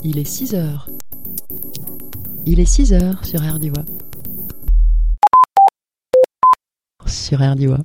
Il est 6 heures. Il est 6 heures sur RDIWA. Sur RDIWA.